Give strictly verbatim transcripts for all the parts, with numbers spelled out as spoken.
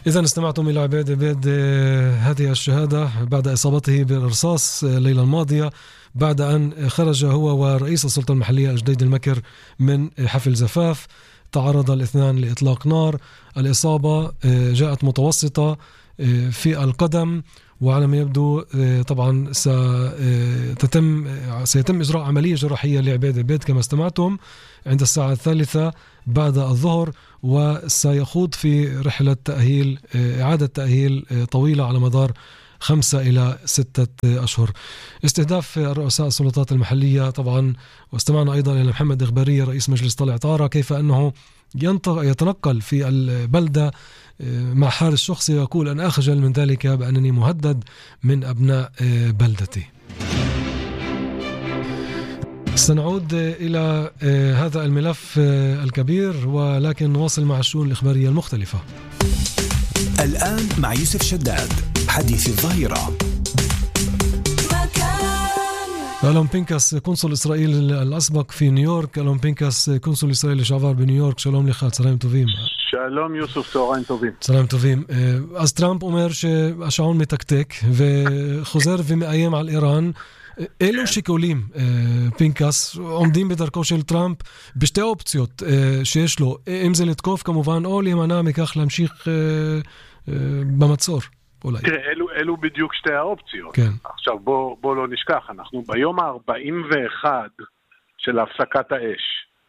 إذن استمعتم إلى عباد عباد هذه الشهادة بعد إصابته بالرصاص الليلة الماضية، بعد أن خرج هو ورئيس السلطة المحلية الجديد المكر من حفل زفاف. تعرض الاثنان لإطلاق نار. الإصابة جاءت متوسطة في القدم، وعلى ما يبدو طبعا ستتم سيتم إجراء عملية جراحية لعباد عباد كما استمعتم عند الساعة الثالثة بعد الظهر، وسيخوض في رحلة تأهيل إعادة تأهيل طويلة على مدار خمسة إلى ستة أشهر. استهداف رؤساء السلطات المحلية طبعا، واستمعنا أيضا إلى محمد إخبارية رئيس مجلس طلع طارة كيف أنه يتنقل في البلدة مع حارس شخصي يقول أن أخجل من ذلك بأنني مهدد من أبناء بلدتي. سنعود إلى هذا الملف الكبير ولكن نواصل مع الشؤون الإخبارية المختلفة. الآن مع يوسف شداد حديث الظهيرة. ألون بينكاس قنصل إسرائيل الأسبق في نيويورك. ألون بينكاس قنصل إسرائيل לשעבר בניו-יורק. שלום לך, צהריים טובים. שלום יוסף, צהריים טובים. צהריים טובים. אז טראמפ אומר שהשעון מתקתק וחוזר ומאיים על איראן. אילו שיקולים פינקס עומדים בדרכו של טראמפ בשתי אופציות שיש לו, אם זה לתקוף כמובן או להימנע מכך להמשיך במצור? אולי. תראה, אלו, אלו בדיוק שתי האופציות. כן. עכשיו בוא, בוא לא נשכח, אנחנו ביום ה-ארבעים ואחד של הפסקת האש,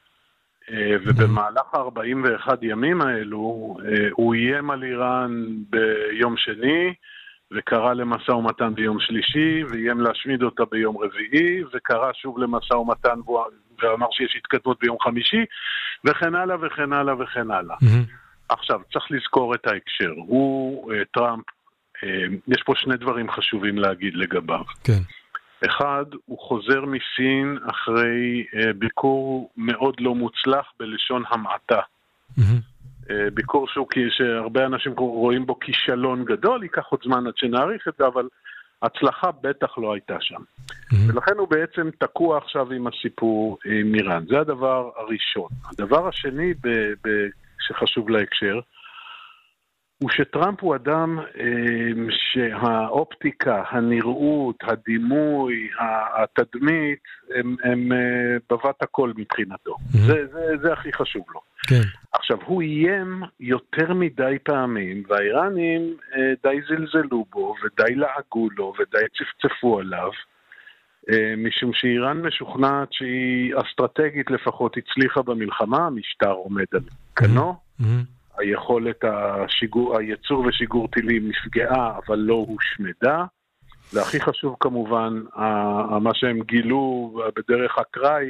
ובמהלך ה-ארבעים ואחד ימים האלו הוא איים על איראן ביום שני, וקרא למשא ומתן ביום שלישי, ואיים להשמיד אותה ביום רביעי, וקרא שוב למשא ומתן ואמר שיש התקדמות ביום חמישי, וכן הלאה וכן הלאה וכן הלאה. Mm-hmm. עכשיו, צריך לזכור את ההקשר. הוא, טראמפ, יש פה שני דברים חשובים להגיד לגביו. כן. אחד, הוא חוזר מסין אחרי ביקור מאוד לא מוצלח בלשון המעטה. Mm-hmm. ביקור שהוא, שהרבה אנשים רואים בו כישלון גדול, ייקח עוד זמן עד שנעריך את זה, אבל הצלחה בטח לא הייתה שם. Mm-hmm. ולכן הוא בעצם תקוע עכשיו עם הסיפור עם איראן. זה הדבר הראשון. הדבר השני ב- ב- שחשוב להקשר, הוא שטראמפ הוא אדם אה, שהאופטיקה, הנראות, הדימוי, התדמית, הם, הם אה, בבת הכל מבחינתו. Mm-hmm. זה, זה, זה הכי חשוב לו. כן. עכשיו, הוא איים יותר מדי פעמים, והאיראנים אה, די זלזלו בו, ודי לעגו לו, ודי צפצפו עליו, אה, משום שאיראן משוכנעת שהיא אסטרטגית לפחות הצליחה במלחמה, המשטר עומד על כנו, mm-hmm. היכולת השיגור, הייצור ושיגור טילים נפגעה, אבל לא הושמדה, והכי חשוב כמובן, מה שהם גילו בדרך אקראי,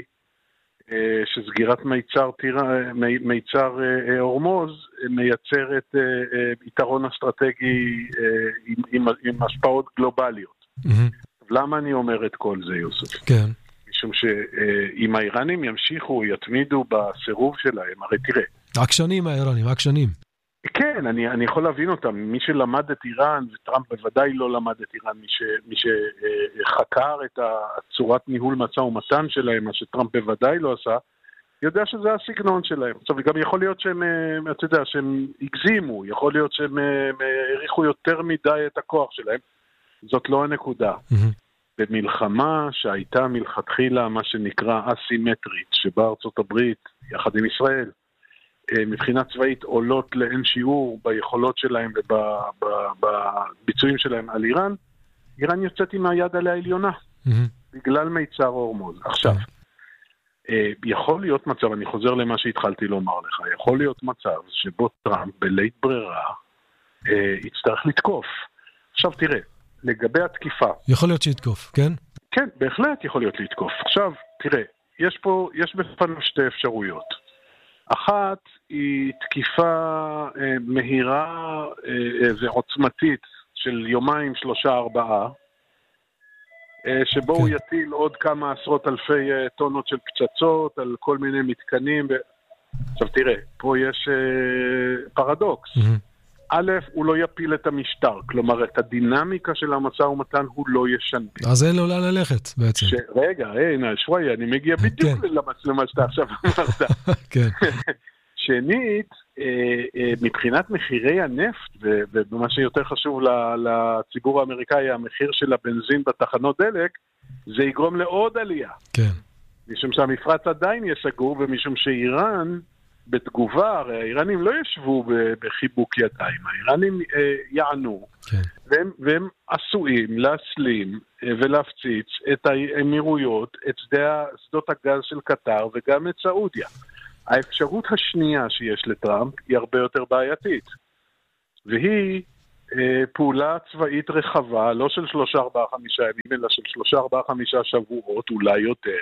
שסגירת מיצר, מיצר הורמוז מייצרת יתרון אסטרטגי עם, עם, עם השפעות גלובליות. Mm-hmm. למה אני אומר את כל זה, יוסף? כן. משום שאם האיראנים ימשיכו, יתמידו בסירוב שלהם, הרי תראה. עקשנים האיראנים, עקשנים. כן, אני, אני יכול להבין אותם. מי שלמד את איראן, וטראמפ בוודאי לא למד את איראן, מי, ש, מי שחקר את הצורת ניהול משא ומתן שלהם, מה שטראמפ בוודאי לא עשה, יודע שזה הסגנון שלהם. עכשיו, גם יכול להיות שהם, אתה יודע, שהם הגזימו, יכול להיות שהם העריכו יותר מדי את הכוח שלהם. זאת לא הנקודה. Mm-hmm. במלחמה שהייתה מלכתחילה מה שנקרא אסימטרית, שבה ארצות הברית, יחד עם ישראל, מבחינה צבאית עולות לאין שיעור ביכולות שלהם ובביצועים שלהם על איראן, איראן יוצאת עם היד עליה העליונה, mm-hmm. בגלל מיצר הורמוז. עכשיו, mm-hmm. יכול להיות מצב, אני חוזר למה שהתחלתי לומר לך, יכול להיות מצב שבו טראמפ בלית ברירה יצטרך לתקוף. עכשיו תראה, לגבי התקיפה. יכול להיות שיתקוף, כן? כן, בהחלט יכול להיות להתקוף. עכשיו, תראה, יש פה, יש בפנינו שתי אפשרויות. אחת היא תקיפה אה, מהירה אה, ועוצמתית של יומיים, שלושה, ארבעה, אה, שבו כן. הוא יטיל עוד כמה עשרות אלפי אה, טונות של פצצות על כל מיני מתקנים. ב... עכשיו תראה, פה יש אה, פרדוקס. Mm-hmm. א', הוא לא יפיל את המשטר, כלומר את הדינמיקה של המשא ומתן הוא לא ישנה. אז אין לו לאן ללכת בעצם. ש... רגע, הנה, שוואי, אני מגיע בדיוק כן. למה שאתה עכשיו אמרת. כן. שנית, מבחינת מחירי הנפט, ובמה שיותר חשוב לציבור האמריקאי, המחיר של הבנזין בתחנות דלק, זה יגרום לעוד עלייה. כן. משום שהמפרץ עדיין יהיה סגור, ומשום שאיראן, בתגובה, הרי האיראנים לא ישבו בחיבוק ידיים, האיראנים אה, יענו, כן. והם, והם עשויים להסלים ולהפציץ את האמירויות, את שדות הגז של קטר וגם את סעודיה. האפשרות השנייה שיש לטראמפ היא הרבה יותר בעייתית, והיא אה, פעולה צבאית רחבה, לא של שלושה, ארבעה, חמישה ימים, אלא של שלושה, ארבעה, חמישה שבועות, אולי יותר,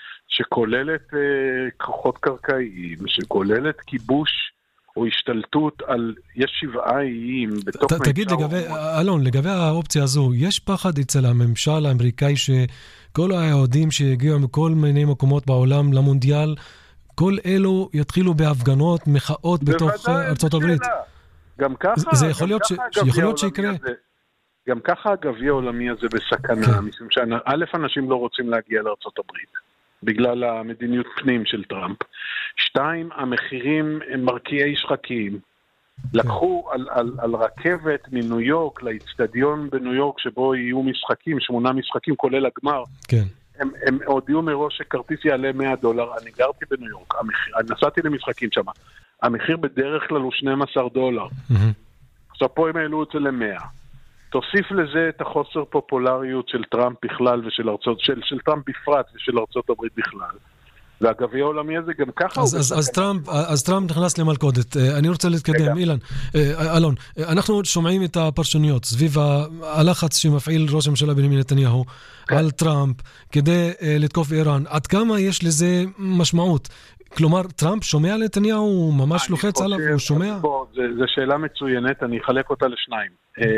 שכוללת אה, כוחות קרקעיים, שכוללת כיבוש או השתלטות על, יש שבעה איים בתוך... ת, תגיד לגבי, אלון, לגבי האופציה הזו, יש פחד אצל הממשל האמריקאי שכל היהודים שהגיעו מכל מיני מקומות בעולם למונדיאל, כל אלו יתחילו בהפגנות, מחאות בתוך ארצות הברית. גם ככה, זה יכול להיות, ש... יכול להיות שיקרה. הזה, גם ככה הגביע העולמי הזה בסכנה, כן. משום שא' אנשים לא רוצים להגיע לארצות הברית. בגלל המדיניות פנים של טראמפ. שתיים, המחירים הם מרקיעי שחקים. לקחו על, על, על רכבת מניו יורק לאצטדיון בניו יורק שבו יהיו משחקים, שמונה משחקים כולל הגמר. כן. הם, הם הודיעו מראש שכרטיס יעלה מאה דולר. אני גרתי בניו יורק, המחיר, אני נסעתי למשחקים שם. המחיר בדרך כלל הוא שנים עשר דולר. Mm-hmm. עכשיו פה הם העלו את זה ל-מאה. תוסיף לזה את החוסר פופולריות של טראמפ בכלל ושל ארצות, של, של טראמפ בפרט ושל ארצות הברית בכלל. והגביע העולמי הזה גם ככה... אז, אז, אז, טראמפ, אז טראמפ נכנס למלכודת. אני רוצה להתקדם, אילן. אלון, אנחנו שומעים את הפרשנויות סביב הלחץ שמפעיל ראש הממשלה בנימין נתניהו על טראמפ כדי לתקוף איראן. עד כמה יש לזה משמעות? כלומר, טראמפ שומע לנתניהו, הוא ממש לוחץ עליו, הוא שומע? זו שאלה מצוינת, אני אחלק אותה לשניים.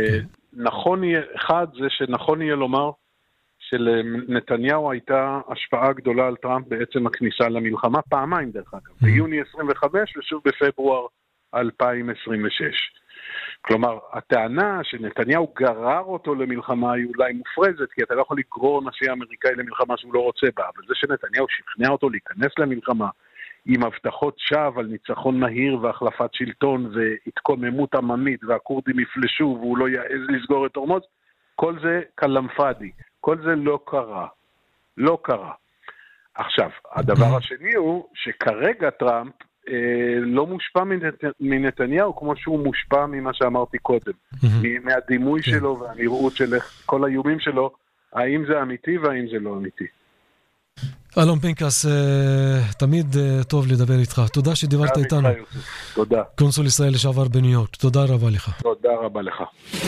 נכון יהיה, אחד זה שנכון יהיה לומר שלנתניהו הייתה השפעה גדולה על טראמפ בעצם הכניסה למלחמה, פעמיים דרך אגב, ביוני עשרים וחמש ושוב בפברואר אלפיים עשרים ושש. כלומר, הטענה שנתניהו גרר אותו למלחמה היא אולי מופרזת, כי אתה לא יכול לגרור נשיא אמריקאי למלחמה שהוא לא רוצה בה, אבל זה שנתניהו שכנע אותו להיכנס למלחמה עם הבטחות שווא על ניצחון מהיר והחלפת שלטון והתקוממות עממית והקורדים יפלשו והוא לא יעז לסגור את הורמוז, כל זה קלמפדי, כל זה לא קרה, לא קרה. עכשיו, הדבר השני הוא שכרגע טראמפ אה, לא מושפע מנת, מנתניהו כמו שהוא מושפע ממה שאמרתי קודם, מהדימוי שלו והנראות של כל האיומים שלו, האם זה אמיתי והאם זה לא אמיתי. אלון פנקס, תמיד טוב לדבר איתך. תודה שדיברת איתנו. תודה. קונסול ישראל לשעבר בניו יורק. תודה רבה לך. תודה רבה לך.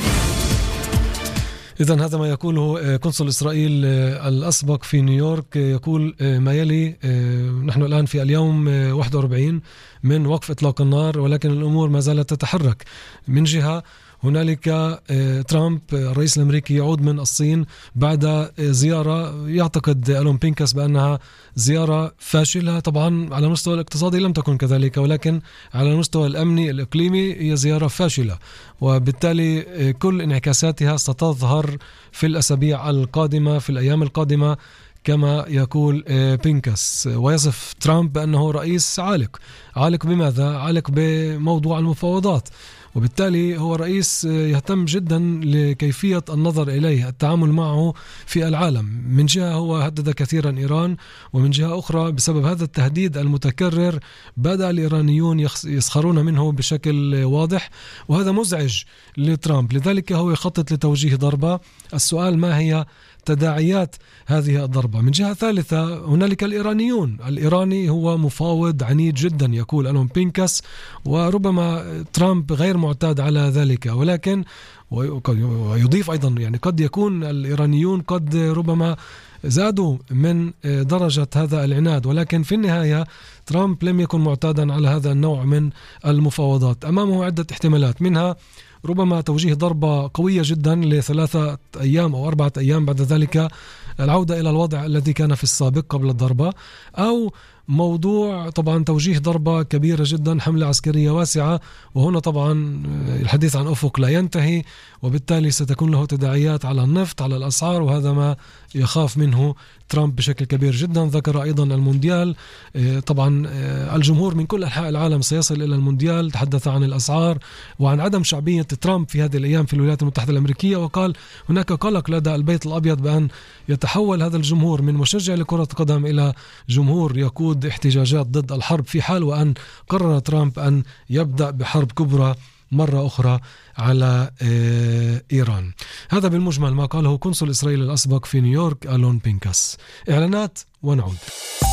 إذن هذا ما يقوله قنصل إسرائيل الأسبق في نيويورك. يقول ما يلي: نحن الآن في اليوم واحد وأربعين من وقف إطلاق النار، ولكن الأمور ما زالت تتحرك. من جهة هنالك ترامب الرئيس الأمريكي يعود من الصين بعد زيارة يعتقد ألون بينكاس بأنها زيارة فاشلة. طبعا على المستوى الاقتصادي لم تكن كذلك، ولكن على المستوى الأمني الإقليمي هي زيارة فاشلة، وبالتالي كل انعكاساتها ستظهر في الأسابيع القادمة، في الأيام القادمة، كما يقول بينكاس. ويصف ترامب بأنه رئيس عالق. عالق بماذا؟ عالق بموضوع المفاوضات، وبالتالي هو رئيس يهتم جدا لكيفية النظر إليه، التعامل معه في العالم. من جهة هو هدد كثيرا إيران، ومن جهة أخرى بسبب هذا التهديد المتكرر بدأ الإيرانيون يسخرون منه بشكل واضح، وهذا مزعج لترامب. لذلك هو يخطط لتوجيه ضربة. السؤال: ما هي تداعيات هذه الضربة؟ من جهة ثالثة هنالك الإيرانيون. الإيراني هو مفاوض عنيد جدا يقول ألون بينكاس، وربما ترامب غير معتاد على ذلك، ولكن ويضيف أيضا يعني قد يكون الإيرانيون قد ربما زادوا من درجة هذا العناد، ولكن في النهاية ترامب لم يكن معتادا على هذا النوع من المفاوضات. أمامه عدة احتمالات، منها ربما توجيه ضربة قوية جدا لثلاثة أيام أو أربعة أيام بعد ذلك العودة إلى الوضع الذي كان في السابق قبل الضربة، أو موضوع طبعا توجيه ضربة كبيرة جدا، حملة عسكرية واسعة، وهنا طبعا الحديث عن أفق لا ينتهي، وبالتالي ستكون له تداعيات على النفط، على الأسعار، وهذا ما يخاف منه ترامب بشكل كبير جدا. ذكر أيضا المونديال، طبعا الجمهور من كل أنحاء العالم سيصل إلى المونديال، تحدث عن الأسعار وعن عدم شعبية ترامب في هذه الأيام في الولايات المتحدة الأمريكية، وقال هناك قلق لدى البيت الأبيض بأن يتحول هذا الجمهور من مشجع لكرة قدم إلى جمهور يقود احتجاجات ضد الحرب، في حال وأن قرر ترامب أن يبدأ بحرب كبرى مرة أخرى على إيران. هذا بالمجمل ما قاله قنصل إسرائيل الأسبق في نيويورك ألون بينكاس. إعلانات ونعود.